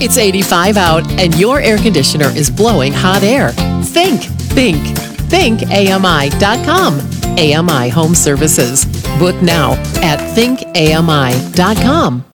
It's 85 out and your air conditioner is blowing hot air. Think AMI.com. AMI Home Services. Book now at thinkami.com.